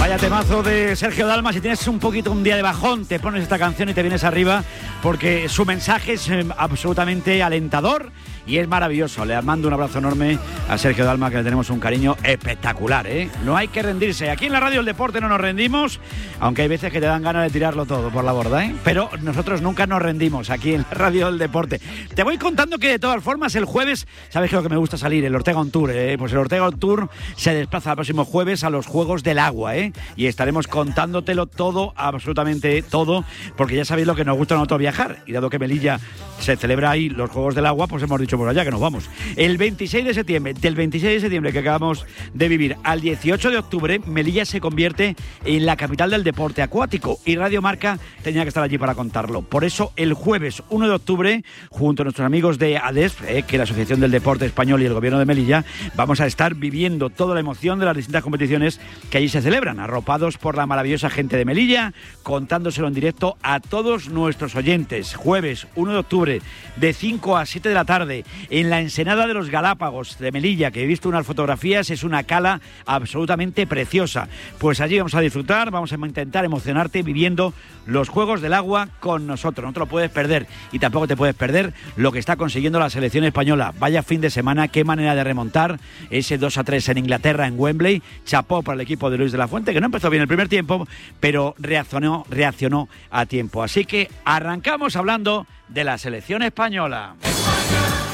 Vaya temazo de Sergio Dalma. Si tienes un día de bajón, te pones esta canción y te vienes arriba, porque su mensaje es absolutamente alentador y es maravilloso. Le mando un abrazo enorme a Sergio Dalma, que le tenemos un cariño espectacular, ¿eh? No hay que rendirse. Aquí en la Radio del Deporte no nos rendimos, aunque hay veces que te dan ganas de tirarlo todo por la borda, ¿eh? Pero nosotros nunca nos rendimos aquí en la Radio del Deporte. Te voy contando que de todas formas el jueves, ¿sabes qué es lo que me gusta salir? El Ortega On Tour, ¿eh? Pues el Ortega On Tour se desplaza el próximo jueves a los Juegos del Agua, ¿eh? Y estaremos contándotelo todo, absolutamente todo, porque ya sabéis lo que nos gusta a nosotros viajar. Y dado que Melilla se celebra ahí los Juegos del Agua, pues hemos dicho por allá que nos vamos. El 26 de septiembre, del 26 de septiembre que acabamos de vivir al 18 de octubre, Melilla se convierte en la capital del deporte acuático y Radio Marca tenía que estar allí para contarlo. Por eso el jueves 1 de octubre, junto a nuestros amigos de ADESF, que es la Asociación del Deporte Español, y el Gobierno de Melilla, vamos a estar viviendo toda la emoción de las distintas competiciones que allí se celebran, arropados por la maravillosa gente de Melilla, contándoselo en directo a todos nuestros oyentes. Jueves 1 de octubre, de 5 a 7 de la tarde, en la Ensenada de los Galápagos de Melilla, que he visto unas fotografías, es una cala absolutamente preciosa. Pues allí vamos a disfrutar, vamos a intentar emocionarte viviendo los Juegos del Agua con nosotros. No te lo puedes perder, y tampoco te puedes perder lo que está consiguiendo la selección española. Vaya fin de semana, qué manera de remontar ese 2-3 en Inglaterra, en Wembley. Chapó para el equipo de Luis de la Fuente, que no empezó bien el primer tiempo, pero reaccionó a tiempo. Así que arrancamos hablando de la selección española.